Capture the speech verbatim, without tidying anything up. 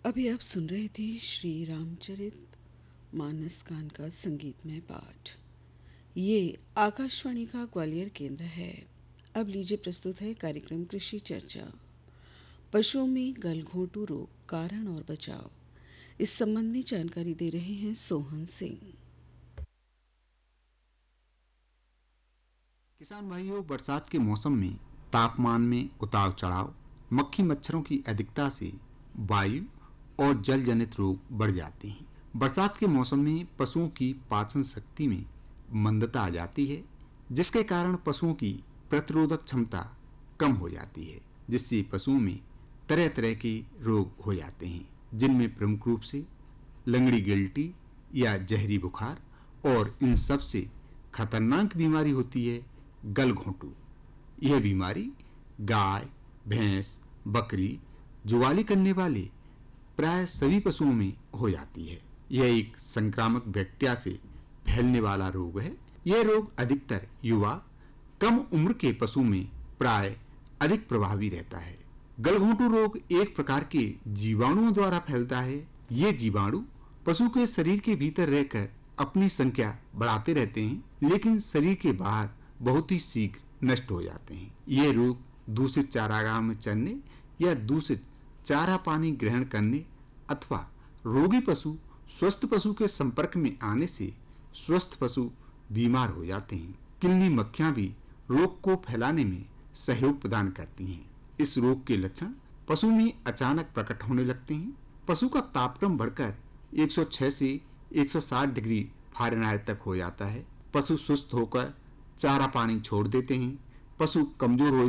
अभी आप सुन रहे थे श्री रामचरित मानस कान का संगीतमय पाठ। ये आकाशवाणी का ग्वालियर केंद्र है। अब लीजिए प्रस्तुत है कार्यक्रम कृषि चर्चा। पशुओं में गलघोंटू रोग, कारण और बचाव, इस संबंध में जानकारी दे रहे हैं सोहन सिंह। किसान भाइयों, बरसात के मौसम में तापमान में उतार चढ़ाव, मक्खी मच्छरों की अधिकता से वायु और जल जनित रोग बढ़ जाते हैं। बरसात के मौसम में पशुओं की पाचन शक्ति में मंदता आ जाती है, जिसके कारण पशुओं की प्रतिरोधक क्षमता कम हो जाती है, जिससे पशुओं में तरह तरह के रोग हो जाते हैं, जिनमें प्रमुख रूप से लंगड़ी गिल्टी या जहरी बुखार और इन सब से खतरनाक बीमारी होती है गलघोंटू। यह बीमारी गाय, भैंस, बकरी, जुगाली करने वाले प्राय सभी पशुओं में हो जाती है। यह एक संक्रामक बैक्टीरिया से फैलने वाला रोग है। यह रोग अधिकतर युवा, कम उम्र के पशु में प्राय अधिक प्रभावी रहता है। गलघोंटू रोग एक प्रकार के जीवाणुओं द्वारा फैलता है। ये जीवाणु पशु के शरीर के भीतर रहकर अपनी संख्या बढ़ाते रहते हैं, लेकिन शरीर के बाहर बहुत ही शीघ्र नष्ट हो जाते हैं। ये रोग दूषित चारागाह में चरने या दूषित चारा पानी ग्रहण करने अथवा रोगी पशु स्वस्थ पशु के संपर्क में आने से स्वस्थ पशु बीमार हो जाते हैं। किलनी मक्खियां भी रोग को फैलाने में सहयोग प्रदान करती हैं। इस रोग के लक्षण पशु में अचानक प्रकट होने लगते हैं। पशु का तापक्रम बढ़कर एक सौ छह से एक सौ साठ डिग्री फ़ारेनहाइट तक हो जाता है। पशु सुस्त होकर चारा पानी छोड़ देते हैं। पशु कमजोर हो